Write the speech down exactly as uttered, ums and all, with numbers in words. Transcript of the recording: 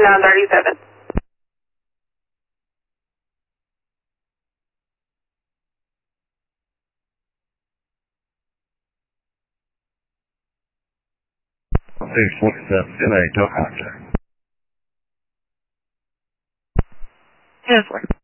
nine thirty-seven. six forty-seven, ten eight, no contact. ten four.